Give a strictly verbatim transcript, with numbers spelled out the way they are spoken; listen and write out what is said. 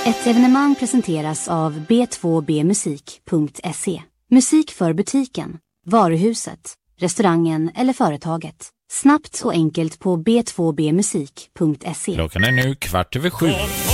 Ett evenemang presenteras av b två b musik punkt se. Musik för butiken, varuhuset, restaurangen eller företaget. Snabbt och enkelt på b två b musik punkt se. Klockan är nu kvart över sju.